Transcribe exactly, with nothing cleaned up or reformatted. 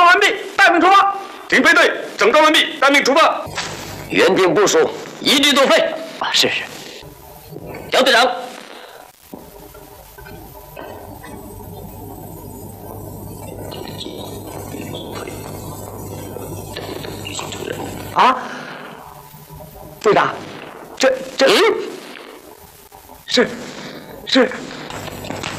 完毕，待命出发。 警备队整装完毕，待命出发。 原定部署，一律作废。 啊，是是。 姚队长。 啊，队长，这这， 嗯， 是是